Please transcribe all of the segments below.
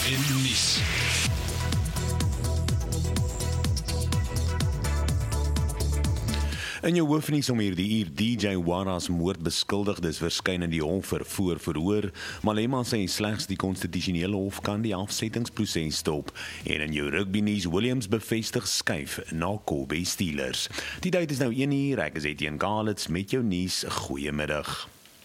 in die nuus. In jou hoofnuus om hierdie uur, DJ Wara's moordbeskuldigdes verskyn in die hof vir verhoor. Malema sê slegs die konstitusionele hof kan die afsettingsproses stop. En in jou rugbynuus, Williams bevestig skuif na Kobe Steelers. Die tyd is nou 1 uur, ek is Etienne Kalitz met jou nuus. Goeiemiddag.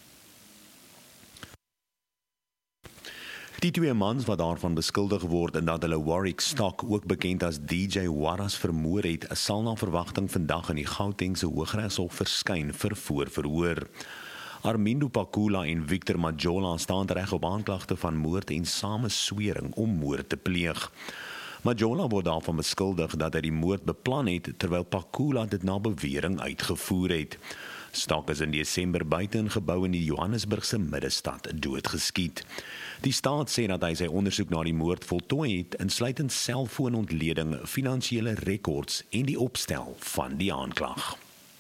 Die 2 mans wat daarvan beskuldig word en dat hulle Warwick Stock, ook bekend as DJ Wara's, vermoor het, sal na verwagting vandag in die Gautengse Hooggeregshof verskyn vir voorverhoor. Armindo Pakula en Victor Majola staan reg op aanklagte van moord en sameswering om moord te pleeg. Majola word daarvan beskuldig dat hy die moord beplan het, terwyl Pakula dit na bewering uitgevoer het. Stock is in Desember buite 'n gebou in die Johannesburgse middestad doodgeskiet. Die staat sê dat hy sy ondersoek na die moord voltooi het, insluitend selfoonontleding, finansiële rekords en die opstel van die aanklag.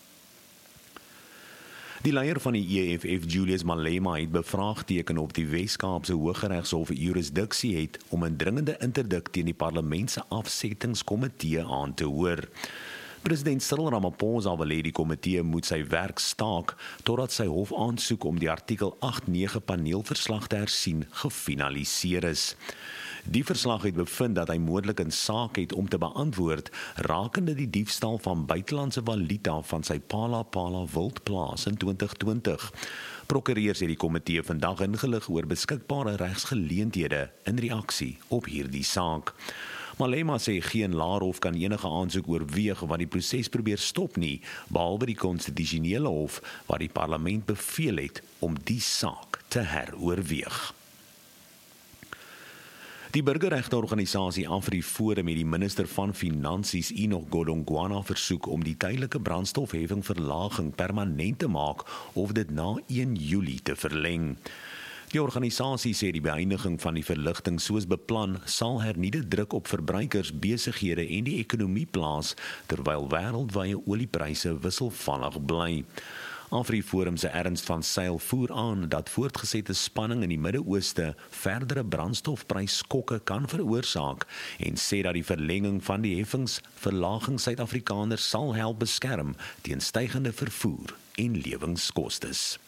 Die leier van die EFF, Julius Malema, het bevraagteken op die Wes-Kaapse Hooggeregshof jurisdiksie het om 'n dringende interdik teen die parlement se afsettingskomitee aan te hoor. President Cyril Ramaphosa wil hê die komitee moet sy werk staak totdat sy hof aansoek om die artikel 8-9 paneelverslag te hersien gefinaliseer is. Die verslag het bevind dat hy moontlik 'n saak het om te beantwoord rakende die diefstal van buitelandse valuta van sy Phala wildplaas in 2020. Prokureurs het die komitee vandag ingelig oor beskikbare regsgeleenthede in reaksie op hierdie saak. Malema sê geen laerhof kan enige aansoek oorweeg wat die proses probeer stop nie, behalwe die konstitusionele hof wat die parlement beveel het om die saak te heroorweeg. Die burgerregteorganisasie AfriForum het die minister van Finansies Enoch Godongwana versoek om die tydelike brandstofheffingverlaging permanent te maak of dit na 1 Julie te verleng. Die organisasie sê die beëindiging van die verligting soos beplan sal hernieude druk op verbruikers, besighede en die ekonomie plaas, terwyl wêreldwye oliepryse wisselvallig bly. AfriForum se Ernst van Sail voer aan dat voortgesette spanning in die Midde-Ooste verdere brandstofprysskokke kan veroorsaak en sê dat die verlenging van die heffingsverlaging Suid-Afrikaners sal help beskerm teen stygende vervoer en lewingskostes.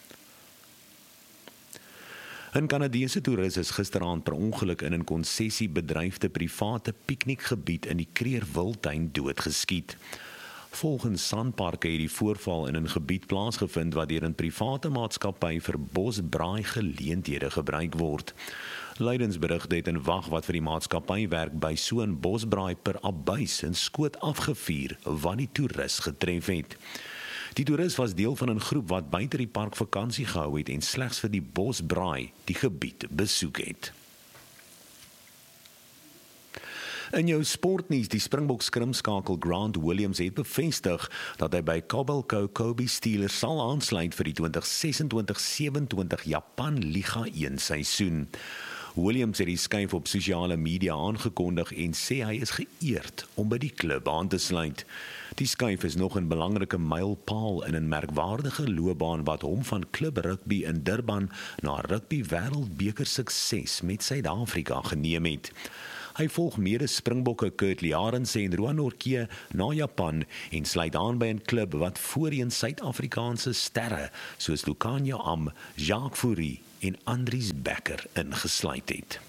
'n Kanadese toerist is gisteraand per ongeluk in 'n konsessiebedryfde private piknikgebied in die Kreerwiltuin doodgeskiet. Volgens Sanparke het die voorval in 'n gebied plaasgevind wat deur 'n private maatskappy vir bosbraai geleenthede gebruik word. Leidensberigte het 'n wag wat vir die maatskappy werk by so 'n bosbraai per abuis en skoot afgevuur wat die toerist getref het. Die toerist was deel van 'n groep wat buite die park vakansie gehou het en slegs vir die bosbraai die gebied besoek het. In jou sportnuus, die Springbok skrimskakel Grant Williams het bevestig dat hy by Kobe Steelers sal aansluit vir die 2026-27 Japan Liga 1 seisoen. Williams het die skuif op sosiale media aangekondig en sê hy is geëerd om by die klub aan te sluit. Die skuif is nog 'n belangrike mylpaal in 'n merkwaardige loopbaan wat hom van klub rugby in Durban na rugby wêreldbeker sukses met Suid-Afrika geneem het. Hy volg mede Springbokke Kurtley Arendse en Roan Nortje na Japan en sluit aan by 'n klub wat voorheen Suid-Afrikaanse sterre soos Lukhanyo Am, Jacques Fourie en Andries Becker ingesluit het.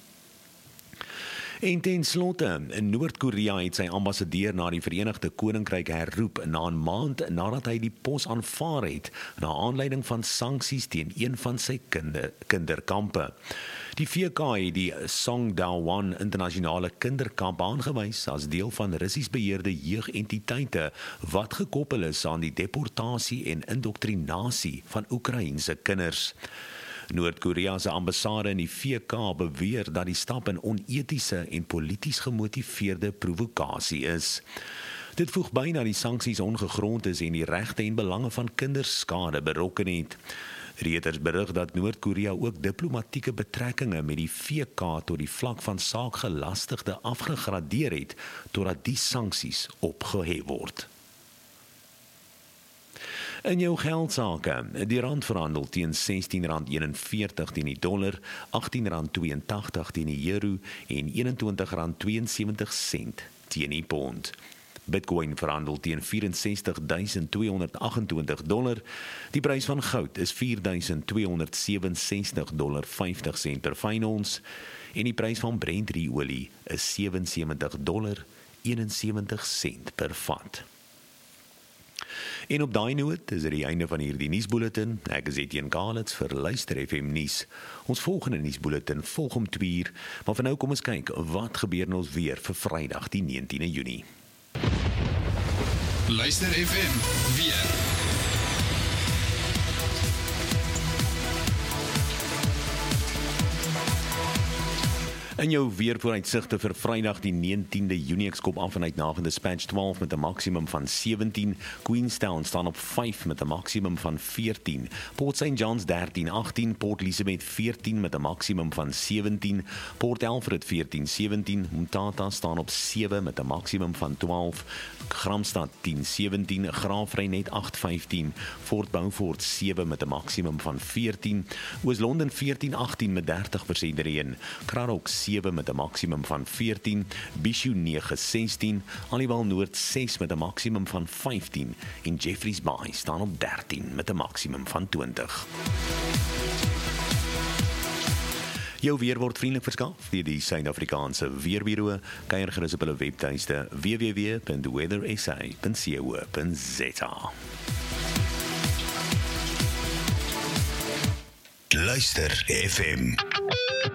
En ten slotte, in Noord-Korea het sy ambassadeur na die Verenigde Koninkryk herroep na 'n maand nadat hy die pos aanvaar het na aanleiding van sanksies teen een van sy kinderkampe. Die VK het die Songdo-won internasionale kinderkamp aangewys as deel van Russies beheerde jeugentiteite wat gekoppel is aan die deportasie en indoktrinasie van Oekraïense kinders. Noord-Korea se ambassade in die VK beweer dat die stap 'n onetiese en polities gemotiveerde provokasie is. Dit voeg by dat die sanksies ongegrond is en die regte en belange van kinders skade berokken het. Reuters berig dat Noord-Korea ook diplomatieke betrekkinge met die VK tot die vlak van saakgelastigde afgegradeer het totdat die sanksies opgehef word. In jou geldsaake, die rand verhandel teen R16.41 teen die dollar, R18.82 teen die euro en R21.72 teen die pond. Bitcoin verhandel teen $64,228. Die prys van goud is $4,267,50 per fyn ons en die prys van Brent olie is $77,71 per vat. En op daai noot is dit die einde van hierdie nuusbulletin. Ek is Etienne Kalitz vir Luister FM nuus. Ons volgende nuusbulletin volg om 2:00, maar vir nou kom ons kyk wat gebeur in ons weer vir Vrydag die 19de Junie. Luister FM weer. In jou weervooruitsigte vir Vrydag die 19de Junie, ek skop af vanuit Navan Dispatch 12 met 'n maksimum van 17, Queenstown staan op 5 met 'n maksimum van 14, Port St. John's 13, 18, Port Elizabeth 14 met 'n maksimum van 17, Port Alfred 14, 17, Mthatha staan op 7 met 'n maksimum van 12, Gramstad 10, 17, Graafrenet 8, 15, Fort Beaufort 7 met 'n maksimum van 14, Oos-London 14, 18 met 30% reën, Krarok 7 met 'n maksimum van 14, Bishu 9, 16, Aliwal Noord 6 met 'n maksimum van 15 en Jeffreys Bay staan op 13 met 'n maksimum van 20. Jou weer word vriendelik verskaf deur die Suid-Afrikaanse Weerbureau. Kyk gerus op hulle webtuiste www.weathersa.co.za. Luister FM.